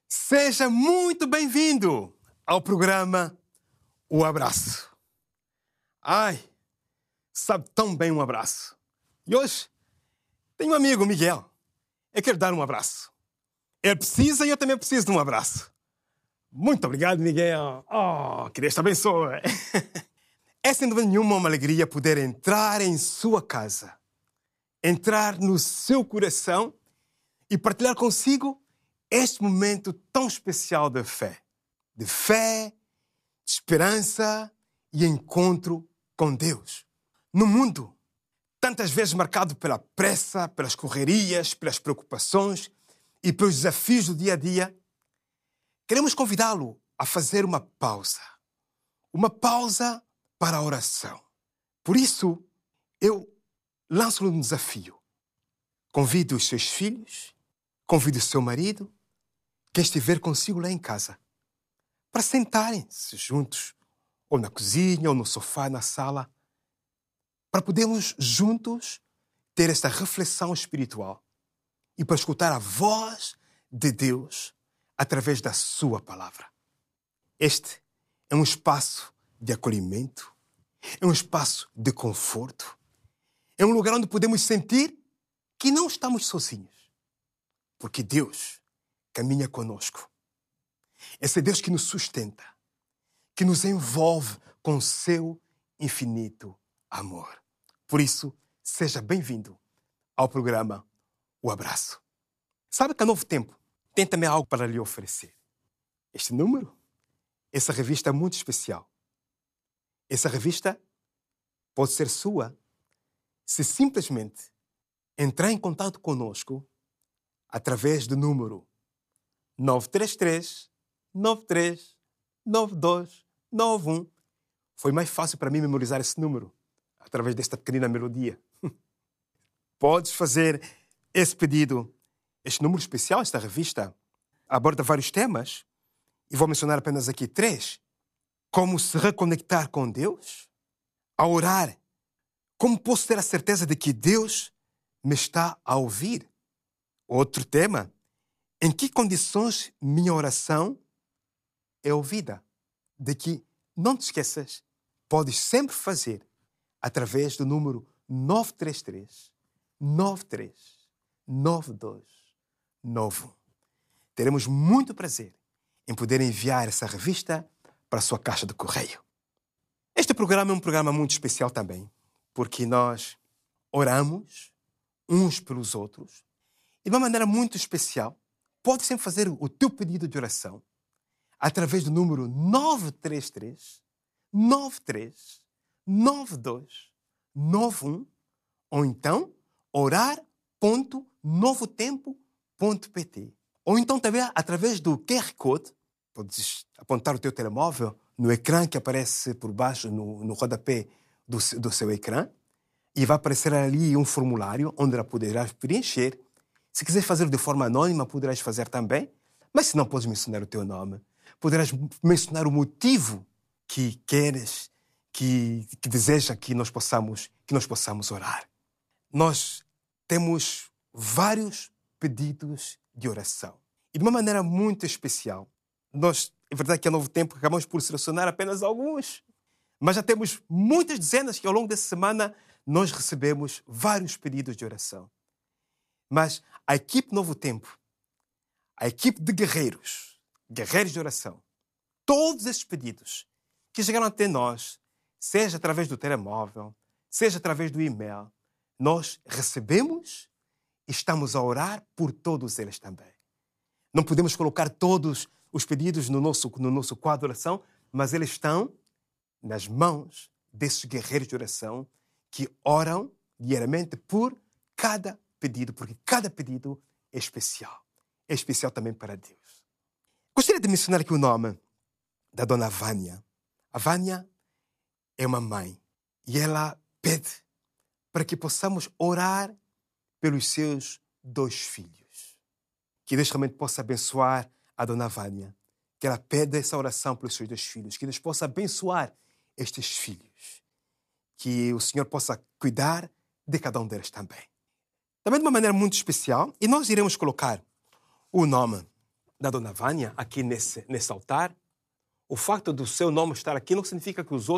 Seja muito bem-vindo ao programa O Abraço. Ai, sabe tão bem um abraço. E hoje tenho um amigo, Miguel. Eu quero dar um abraço. Ele precisa e eu também preciso de um abraço. Muito obrigado, Miguel. Oh, que Deus te abençoe. É sem dúvida nenhuma uma alegria poder entrar em sua casa, entrar no seu coração e partilhar consigo este momento tão especial de fé, de esperança e encontro com Deus. No mundo, tantas vezes marcado pela pressa, pelas correrias, pelas preocupações e pelos desafios do dia a dia, queremos convidá-lo a fazer uma pausa para a oração. Por isso, eu lanço-lhe um desafio. Convido os seus filhos, convido o seu marido, quem estiver consigo lá em casa, para sentarem-se juntos, ou na cozinha, ou no sofá, na sala, para podermos juntos ter esta reflexão espiritual e para escutar a voz de Deus através da sua palavra. Este é um espaço de acolhimento, é um espaço de conforto, é um lugar onde podemos sentir que não estamos sozinhos, porque Deus caminha conosco. Esse é Deus que nos sustenta, que nos envolve com o seu infinito amor. Por isso, seja bem-vindo ao programa O Abraço. Sabe que a Novo Tempo tem também algo para lhe oferecer. Este número, essa revista é muito especial. Essa revista pode ser sua se simplesmente entrar em contato conosco através do número 933 93 92 91. Foi mais fácil para mim memorizar esse número através desta pequenina melodia. Podes fazer esse pedido. Este número especial, esta revista, aborda vários temas e vou mencionar apenas aqui 3. Como se reconectar com Deus, a orar. Como posso ter a certeza de que Deus me está a ouvir? Outro tema, em que condições minha oração é ouvida? De que, não te esqueças, podes sempre fazer através do número 933 93 92 91. Teremos muito prazer em poder enviar essa revista para a sua caixa de correio. Este programa é um programa muito especial também, porque nós oramos uns pelos outros e de uma maneira muito especial. Pode sempre fazer o teu pedido de oração através do número 933 93 92 91 ou então orar.novotempo.pt ou então também através do QR Code. Podes apontar o teu telemóvel no ecrã que aparece por baixo, no rodapé do seu ecrã, e vai aparecer ali um formulário onde poderás preencher. Se quiser fazer de forma anônima, poderás fazer também, mas se não, podes mencionar o teu nome. Poderás mencionar o motivo que queres, que deseja que nós possamos orar. Nós temos vários pedidos de oração. E de uma maneira muito especial, nós, é verdade que a Novo Tempo acabamos por selecionar apenas alguns, mas já temos muitas dezenas que ao longo dessa semana nós recebemos vários pedidos de oração. Mas a equipe Novo Tempo, a equipe de guerreiros de oração, todos esses pedidos que chegaram até nós, seja através do telemóvel, seja através do e-mail, nós recebemos e estamos a orar por todos eles também. Não podemos colocar todos os pedidos no nosso quadro de oração, mas eles estão nas mãos desses guerreiros de oração que oram diariamente por cada pedido, porque cada pedido é especial. É especial também para Deus. Gostaria de mencionar aqui o nome da dona Vânia. A Vânia é uma mãe e ela pede para que possamos orar pelos seus 2 filhos. Que Deus realmente possa abençoar a dona Vânia, que ela pede essa oração pelos seus 2 filhos, que Deus possa abençoar estes filhos, que o Senhor possa cuidar de cada um deles também. Também de uma maneira muito especial, e nós iremos colocar o nome da Dona Vânia aqui nesse altar, o fato do seu nome estar aqui não significa que os outros